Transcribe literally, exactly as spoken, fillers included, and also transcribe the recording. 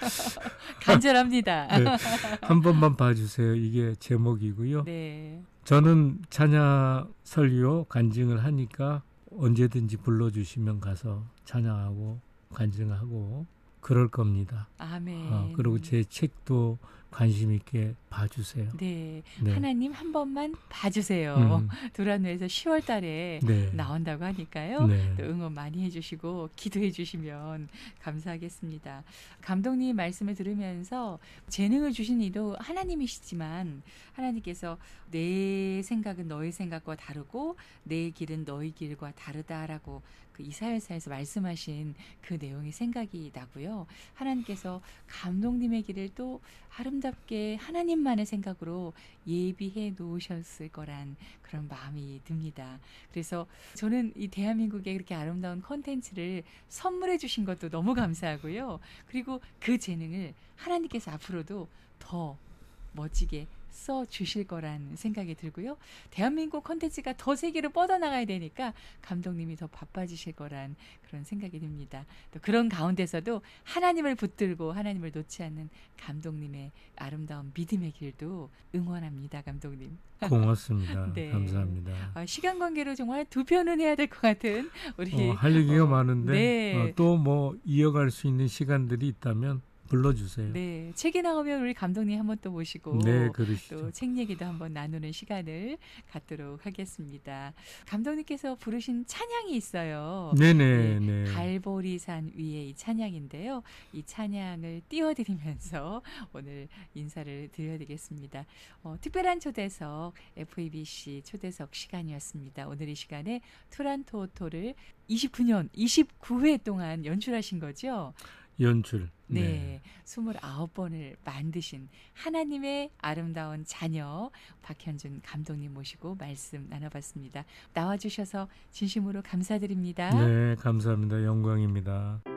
간절합니다. 네, 한 번만 봐주세요. 이게 제목이고요. 네. 저는 찬양 설교 간증을 하니까 언제든지 불러주시면 가서 찬양하고 간증하고 그럴 겁니다. 아멘. 어, 그리고 제 책도 관심 있게 봐주세요. 네. 네. 하나님 한 번만 봐주세요. 음. 두란노에서 시월 달에 네. 나온다고 하니까요. 네. 또 응원 많이 해주시고 기도해 주시면 감사하겠습니다. 감독님 말씀을 들으면서 재능을 주신 이도 하나님이시지만 하나님께서 내 생각은 너의 생각과 다르고 내 길은 너의 길과 다르다라고 그 이사야서에서 말씀하신 그 내용이 생각이 나고요. 하나님께서 감독님의 길을 또 아름답게 하나님만의 생각으로 예비해 놓으셨을 거란 그런 마음이 듭니다. 그래서 저는 이 대한민국에 그렇게 아름다운 콘텐츠를 선물해 주신 것도 너무 감사하고요. 그리고 그 재능을 하나님께서 앞으로도 더 멋지게 써 주실 거란 생각이 들고요. 대한민국 콘텐츠가 더 세계로 뻗어나가야 되니까 감독님이 더 바빠지실 거란 그런 생각이 듭니다. 또 그런 가운데서도 하나님을 붙들고 하나님을 놓지 않는 감독님의 아름다운 믿음의 길도 응원합니다. 감독님. 고맙습니다. 네. 감사합니다. 아, 시간 관계로 정말 두 편은 해야 될 것 같은 우리 어, 할 얘기가 어, 많은데 네. 어, 또 뭐 이어갈 수 있는 시간들이 있다면 불러주세요. 네, 책이 나오면 우리 감독님 한번 또 모시고 네, 그러시죠. 또 책 얘기도 한번 나누는 시간을 갖도록 하겠습니다. 감독님께서 부르신 찬양이 있어요. 네네. 네, 네. 갈보리산 위에 이 찬양인데요. 이 찬양을 띄워드리면서 오늘 인사를 드려야되겠습니다. 어, 특별한 초대석 에프이비씨 초대석 시간이었습니다. 오늘 이 시간에 투란토토를 이십구 년, 이십구 회 동안 연출하신 거죠? 연출. 네. 네. 스물아홉 번을 만드신 하나님의 아름다운 자녀 박현준 감독님 모시고 말씀 나눠봤습니다. 나와주셔서 진심으로 감사드립니다. 네, 감사합니다. 영광입니다.